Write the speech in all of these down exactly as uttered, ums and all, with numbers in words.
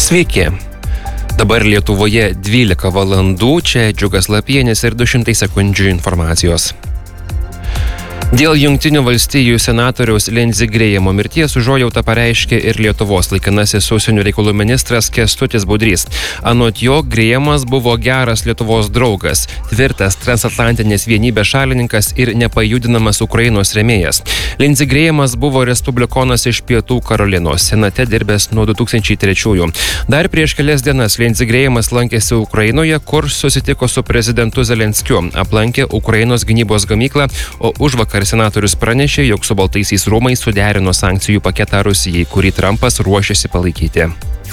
Sveiki. Dabar Lietuvoje dvylika valandų, čia Džiugas Lapienis ir du šimtai sekundžių informacijos. Dėl Jungtinių valstijų senatoriaus Lindsey Grahamo mirties užuojautą pareiškė ir Lietuvos laikinasis užsienio reikalų ministras Kęstutis Budrys. Anot jo, Grahamas buvo geras Lietuvos draugas, tvirtas transatlantinės vienybės šalininkas ir nepajudinamas Ukrainos rėmėjas. Lindsey Grahamas buvo respublikonas iš Pietų Karolinos, senate dirbęs nuo du tūkstančiai trečiųjų. Dar prieš kelias dienas Lindsey Grahamas lankėsi Ukrainoje, kur susitiko su prezidentu Zelenskiu, aplankė Ukrainos gynybos gamyklą, o užvakar senatorius pranešė, jog su Baltaisiais rūmais suderino sankcijų paketą Rusijai, kurį Trumpas ruošiasi palaikyti.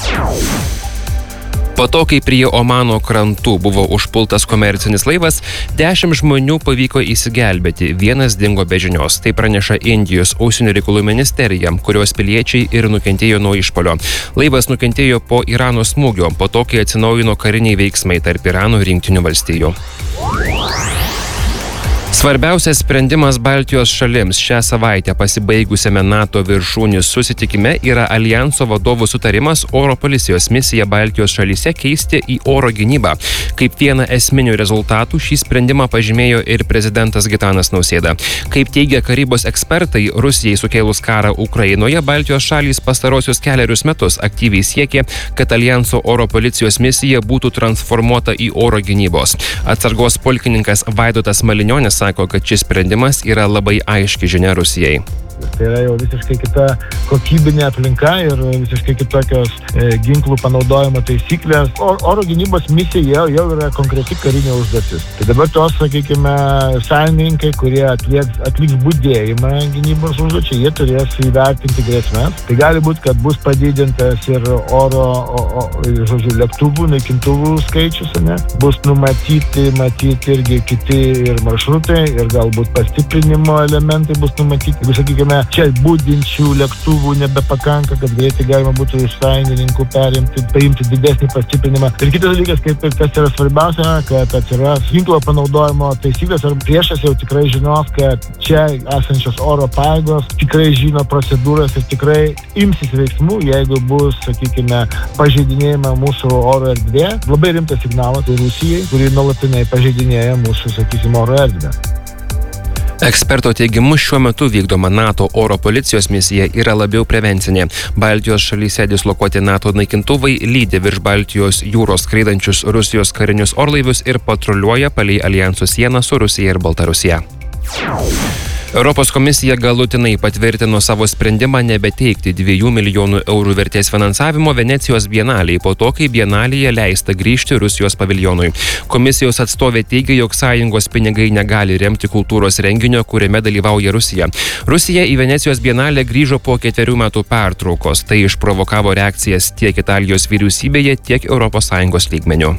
Po to, kai prie Omano krantų buvo užpultas komercinis laivas, dešimt žmonių pavyko įsigelbėti, vienas dingo be žinios. Tai praneša Indijos užsienio reikalų ministerija, kurios piliečiai ir nukentėjo nuo išpuolio. Laivas nukentėjo po Irano smūgio, po to, kai atsinaujino kariniai veiksmai tarp Irano ir Jungtinių valstijų. Svarbiausias sprendimas Baltijos šalims šią savaitę pasibaigusiame NATO viršūnių susitikime yra Aljanso vadovų sutarimas oro policijos misiją Baltijos šalyse keisti į oro gynybą. Kaip vieną esminių rezultatų šį sprendimą pažymėjo ir prezidentas Gitanas Nausėda. Kaip teigia karybos ekspertai, Rusijai sukėlus karą Ukrainoje, Baltijos šalys pastarosius kelerius metus aktyviai siekė, kad Aljanso oro policijos misija būtų transformuota į oro gynybos. Atsargos pulkininkas Vaidotas Malinionis sako, kad šis sprendimas yra labai aiški žinia Rusijai. Tai yra jau visiškai kita kokybinė aplinka ir visiškai kitokios e, ginklų panaudojimo taisyklės. O, oro gynybos misija jau, jau yra konkreti karinė užduotis. Tai dabar tos, sakykime, sąjungininkai, kurie atlieks, atliks budėjimą gynybos užduočiai, jie turės įvertinti grėsmes. Tai gali būti, kad bus padidintas ir oro, o, o, žodžiu, lėktuvų, naikintuvų skaičius, ne? Bus numatyti, matyti irgi kiti ir maršrutai, ir galbūt pastiprinimo elementai bus numatyti. Jeigu, sakykime, čia būdinčių lėktuvų nebepakanka, kad greitai galima būtų iš sąjungininkų perimti, paimti didesnį pastiprinimą. Ir kitas dalykas, kaip ir kas yra svarbiausia, kad atsiras ginklo panaudojimo taisyklės, ar priešas jau tikrai žinos, kad čia esančios oro pajėgos tikrai žino procedūras ir tikrai imsis veiksmų, jeigu bus, sakykime, pažeidinėjama mūsų oro erdvė. Labai rimtas signalas Rusijai, kuri nuolatinai pažeidinėja mūsų, sakysime, oro erdvę. Eksperto teigimu, šiuo metu vykdoma NATO oro policijos misija yra labiau prevencinė. Baltijos šalyse dislokuoti NATO naikintuvai lydi virš Baltijos jūros skraidančius Rusijos karinius orlaivius ir patruliuoja palei aljanso sieną su Rusija ir Baltarusija. Europos komisija galutinai patvirtino savo sprendimą nebeteikti dviejų milijonų eurų vertės finansavimo Venecijos bienalei po to, kai bienalėje leista grįžti Rusijos paviljonui. Komisijos atstovė teigia, jog sąjungos pinigai negali remti kultūros renginio, kuriame dalyvauja Rusija. Rusija į Venecijos bienalę grįžo po ketverių metų pertraukos. Tai išprovokavo reakcijas tiek Italijos vyriausybėje, tiek Europos Sąjungos lygmeniu.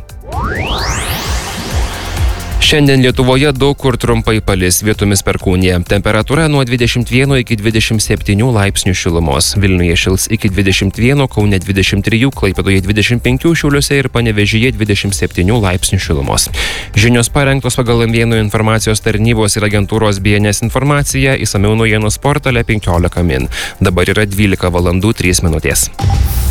Šiandien Lietuvoje daug kur trumpai palis, vietomis perkūnija. Temperatūra nuo dvidešimt vieno iki dvidešimt septynių laipsnių šilumos. Vilniuje šils iki dvidešimt vieno, Kaune dvidešimt trijų, Klaipėdoje dvidešimt penkių, Šiauliuose ir Panevėžyje dvidešimt septynių laipsnių šilumos. Žinios parengtos pagal M vieno informacijos tarnybos ir agentūros B N S informaciją, išsamiau naujienų portale penkiolika min. Dabar yra dvylika valandų trys minutės.